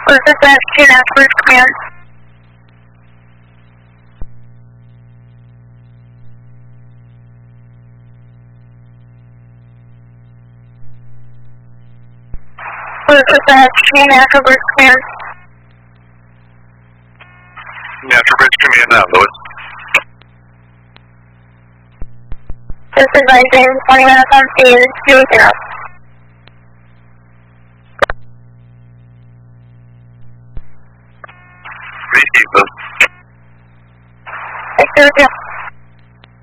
This is Two First Command. This is Two First Command. Natural Bridge Command now, Lewis. This is James 20 minutes on speed, 2-0. Receive them. 6-0.